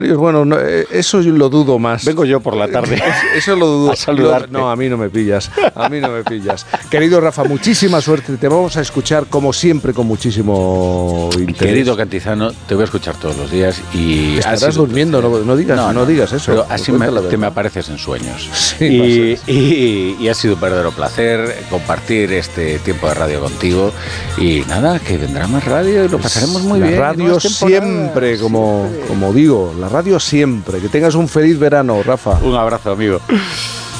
Bueno, no, eso yo lo dudo más. Vengo yo por la tarde. Eso lo dudo. A saludarte. No, a mí no me pillas. A mí no me pillas. Querido Rafa, muchísima suerte. Te vamos a escuchar, como siempre, con muchísimo interés. Querido Cantizano, te voy a escuchar todos los días y... Estarás durmiendo, no digas eso. Pero así te me apareces en sueños. Sí, y ha sido un verdadero placer compartir este tiempo de radio contigo. Y nada, que vendrá más radio y lo pasaremos muy bien. La radio siempre, como digo, la radio siempre. Que tengas un feliz verano, Rafa. Un abrazo, amigo.